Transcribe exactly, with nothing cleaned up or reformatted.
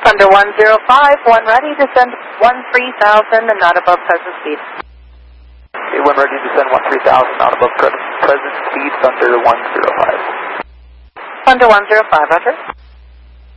Thunder one zero five, one ready to send one three thousand and not above present speed. Okay, one ready to send one three thousand, not above present speed, Thunder one zero five. Thunder one zero five, roger.